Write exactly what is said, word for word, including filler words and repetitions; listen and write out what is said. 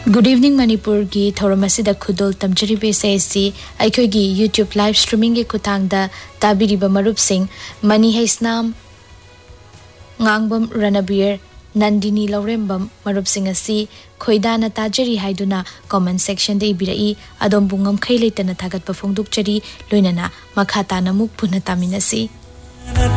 Good evening Manipur gi Thoramasida Khudol Tamjari Besesi Aikogi YouTube live streaming gi kutangda tabiriba marup sing Mani Haisnam Ngangbam Ranabir Nandini Laurembam marup sing asi Khoidana Tajari Haiduna comment section de ibirai adom bungam khailitana thagat pafongduk chari loinana makhata namuk punataminasi